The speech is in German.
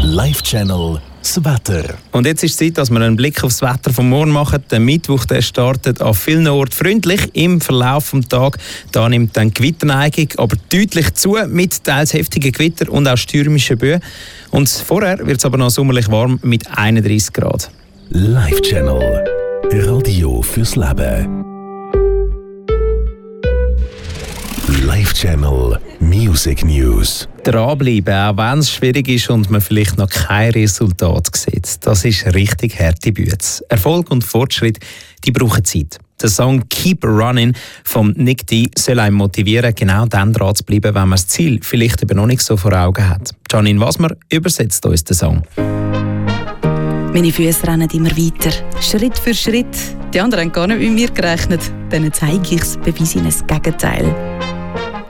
Live Channel das Wetter. Und jetzt ist es Zeit, dass wir einen Blick aufs Wetter vom Morgen machen. Der Mittwoch der startet an vielen Orten freundlich. Im Verlauf des Tages da nimmt dann die Gewitterneigung aber deutlich zu, mit teils heftigen Gewitter und auch stürmischen Böen. Und vorher wird es aber noch sommerlich warm mit 31 Grad. Live Channel. Radio fürs Leben. Live Channel Music News. Dranbleiben, auch wenn es schwierig ist und man vielleicht noch kein Resultat sieht. Das ist richtig harte Bütze. Erfolg und Fortschritt, die brauchen Zeit. Der Song «Keep Running» von Nick D soll einen motivieren, genau dann dran zu bleiben, wenn man das Ziel vielleicht eben noch nicht so vor Augen hat. Janine Wasmer übersetzt uns den Song. Meine Füße rennen immer weiter, Schritt für Schritt. Die anderen haben gar nicht mit mir gerechnet. Denen zeige ich es, beweise ihnen das Gegenteil.